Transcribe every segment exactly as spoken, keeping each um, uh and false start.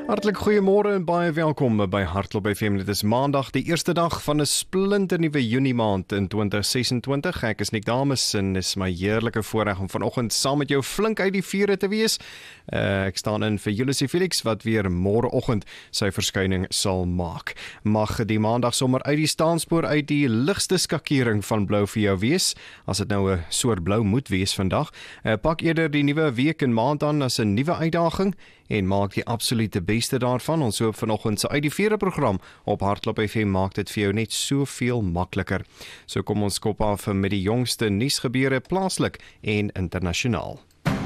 Hartlik goeiemôre en baie welkom by Hartklop F M. Dit is Maandag, die eerste dag van 'n splinternuwe Junie maand in twintig sesentwintig. Ek is Nick Dames en is my heerlike voorreg om vanoggend saam met jou flink uit die vure te wees. Uh, ek staan in vir Julisie Felix wat weer môreoggend sy verskyning sal maak. Mag die Maandag sommer uit die staanspoor uit die ligste skakering van blou vir jou wees, as dit nou 'n soort blou moet wees vandag. Uh, pak eerder die nuwe week en maand aan as 'n nuwe uitdaging en maak die absolute beste daarvan. Ons hoop vanoggend se uit die vere program op Hartklop F M maak dit vir jou net soveel makliker. So kom ons kop af met die jongste nuusgebeure plaaslik en internasionaal.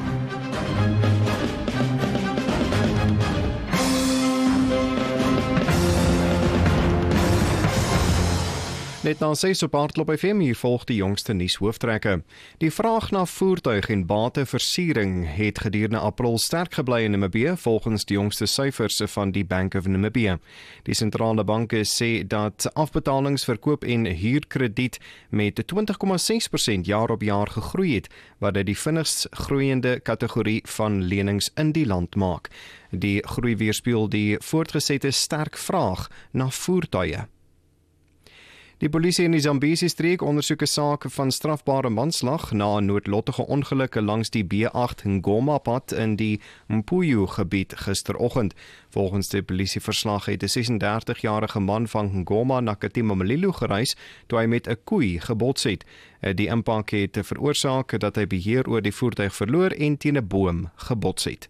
Net na ses op Hartklop F M, hier volg die jongste nuushooftrekke. Die vraag na voertuig en bateversiering het gedurende April sterk gebly in Namibië, volgens die jongste syfers van die Bank of Namibia. Die sentrale banke sê dat afbetalings, verkoop en huurkrediet met twintig komma ses persent jaar op jaar gegroei het, wat dit die vinnigst groeiende kategorie van lenings in die land maak. Die groei weerspieël die voortgesette sterk vraag na voertuie. Die polisie in die Zambesi streek ondersoek 'n saak van strafbare manslag na 'n noodlottige ongeluk langs die B agt Ngoma pad in die Mpuyu gebied gisteroggend. Volgens die polisieverslag het 'n sesendertig-jarige man van Ngoma na Katima-Malilo gereis toe hy met 'n koei gebots het. Die impak het veroorsaak dat hy beheer oor die voertuig verloor en teen 'n boom gebots het.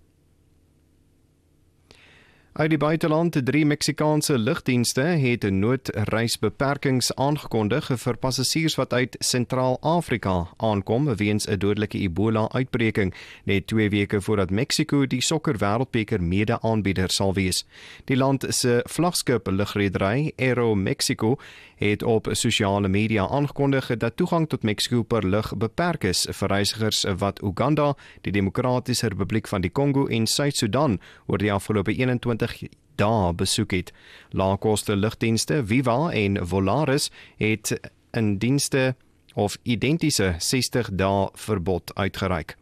Uit die buiteland, drie Meksikaanse lugdienste het 'n noodreisbeperkings aangekondig vir passasiers wat uit Sentraal-Afrika aankom weens 'n dodelike Ebola-uitbreking, net twee weke voordat Mexico die sokker wêreldbeker mede-aanbieder sal wees. Die land se vlaggenskap lugredery Aero Mexico het op sosiale media aangekondig dat toegang tot Mexico per lug beperk is vir reisigers wat Uganda, die Demokratiese Republiek van die Kongo en Suid-Sudan oor die afgelope eenentwintig dae besoek het. Laagkoste lugdienste Viva en Volaris het in dienste of identiese sestig dae verbod uitgereik.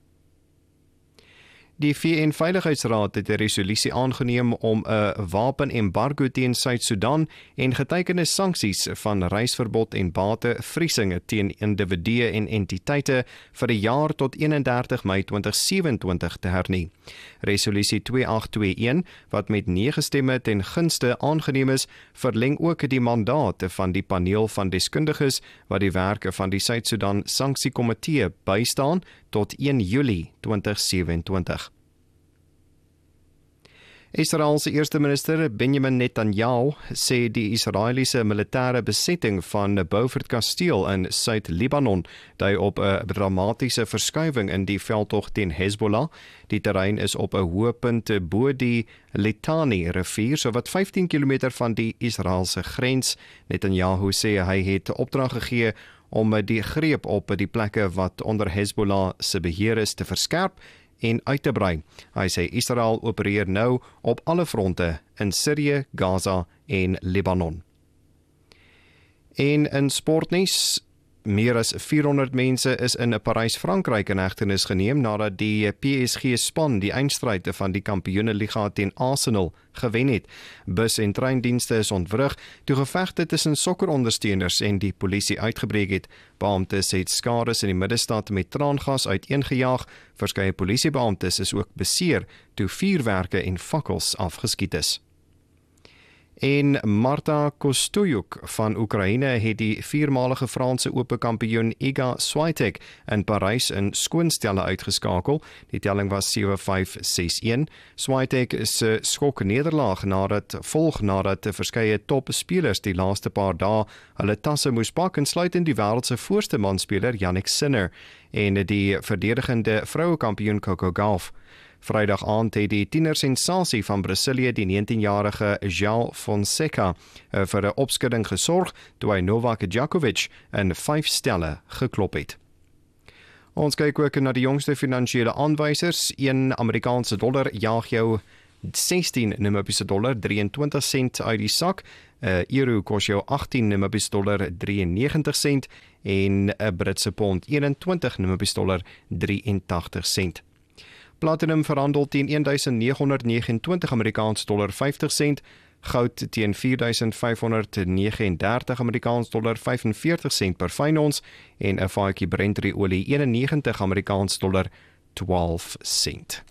Die V N-veiligheidsraad het 'n resolusie aangeneem om 'n wapenembargo teen Suid-Sudan en getekende sanksies van reisverbod en batevriesing teen individue en entiteite vir die jaar tot eenendertig Mei twintig sewentwintig te hernie. Resolusie twee agt twee een, wat met nege stemme ten gunste aangeneem is, verleng ook die mandaat van die paneel van deskundiges wat die werk van die Suid-Sudan Sanksiekomitee bystaan tot een Julie twintig sewentwintig. Israel se eerste minister Benjamin Netanyahu sê die Israeliese militêre besetting van Beaufort Kasteel in Suid-Libanon dui op 'n dramatiese verskuiwing in die veldtog teen Hezbollah. Die terrein is op 'n hoë punt bo die Litani rivier, so wat vyftien kilometer van die Israeliese grens. Netanyahu sê hy het opdrag gegee om die greep op die plekke wat onder Hezbollah se beheer is te verskerp en uit te brei. Hy sê Israel opereer nou op alle fronte in Sirië, Gaza en Libanon. En in sportnuus, meer as vierhonderd mense is in Parys, Frankryk in hegtenis geneem nadat die P S G-span die eindstryd van die Kampioenenliga teen Arsenal gewen het. Bus- en treindienste is ontwrig toe gevegte tussen sokkerondersteuners en die polisie uitgebreek het. Beamptes het skades in die middestad met traangas uiteengejaag. Verskeie polisiebeamptes is ook beseer toe vuurwerke en fakkels afgeskiet is. En Marta Kostyuk van Oekraïne het die viermalige Franse ope kampioen Iga Swiatek in Parys in skoonstelle uitgeskakel. Die telling was sewe vyf ses een. Swiatek se skok nederlaag nadat volg nadat verskeie topspelers die laaste paar dae hulle tasse moes pak, insluitend die wêreld se voorste manspeler Jannik Sinner en die verdedigende vrouekampioen Coco Gauff. Vrydag aand het die tienersensasie van Brasilië, die negentienjarige João Fonseca, vir 'n opskudding gesorg toe hy Novak Djokovic in vyf stelle geklop het. Ons kyk ook na die jongste finansiële aanwysers. Een Amerikaanse dollar jaag jou sestien Namibiese dollar drieëntwintig sent uit die sak. 'n Euro kos jou agttien Namibiese dollar drieënnegentig sent en 'n Britse pond eenentwintig Namibiese dollar drieëntagtig sent. Platinum verhandel teen een duisend nege honderd vyf ene twintig Amerikaanse dollar vyftig sent, goud teen vier duisend vyf honderd vyf ene dertig Amerikaanse dollar vyf en veertig sent per fyn ons en 'n vaatjie Brent olie een en negentig Amerikaanse dollar twaalf sent.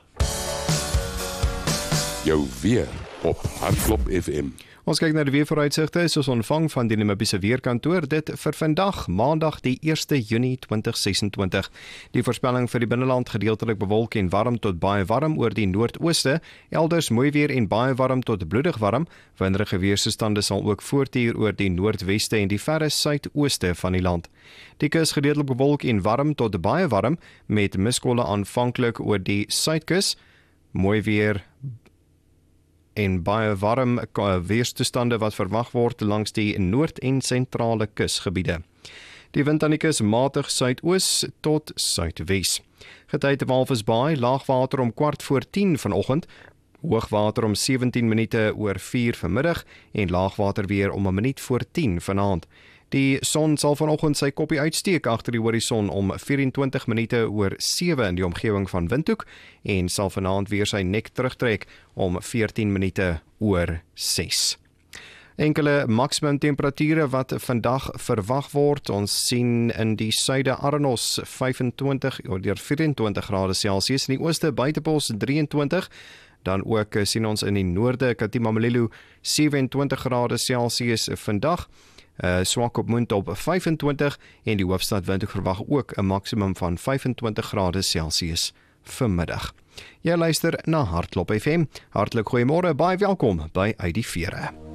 Jou weer op Hartklop F M. Ons kyk na die weervooruitsigte soos ontvang van die Namibiese weerkantoor dit vir vandag, Maandag die eerste Junie tweeduisend sesentwintig. Die voorspelling vir die binneland gedeeltelik bewolk en warm tot baie warm oor die noordooste, elders mooi weer en baie warm tot bloedig warm. Winderige weerstoestande sal ook voortduur oor die noordweste en die verre suidooste van die land. Die kus gedeeltelik bewolk en warm tot baie warm met miskolle aanvanklik oor die suidkus. Mooi weer en baie warm weerstoestande wat verwag word langs die noord- en sentrale kusgebiede. Die wind aan die kus matig suidoos tot suidwes. Getyd te Walvisbaai, laagwater om kwart voor tien vanoggend, hoogwater om sewentien minute oor vier vanmiddag en laagwater weer om 'n minuut voor tien vanaand. Die son sal vanoggend sy koppie uitsteek agter die horison om vyf en twintig minute oor sewe in die omgewing van Windhoek en sal vanaand weer sy nek terugtrek om veertien minute oor ses. Enkele maksimum temperature wat vandag verwag word. Ons sien in die suide Arnos vyfentwintig deur vyf en twintig grade Celsius, in die ooste Buitepos drie en twintig, dan ook sien ons in die noorde Katimamelilo sewe en twintig grade Celsius vandag. Uh, swak op Moond op vyf en twintig en die hoofstad Windhoek verwag ook 'n maksimum van vyf en twintig grade Celsius vanmiddag. Jy luister na Hartklop F M. Hartlik goeiemôre, baie welkom by Uit die Vere.